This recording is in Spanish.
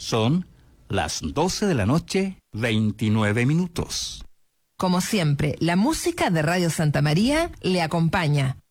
Son las 12 de la noche, 29 minutos. Como siempre, la música de Radio Santa María le acompaña.